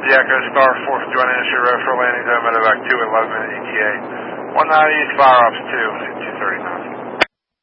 The Echo Star 4th joining us here for landing zone at about 2:11 ETA. 19 East, fire ops 2, 230 knots.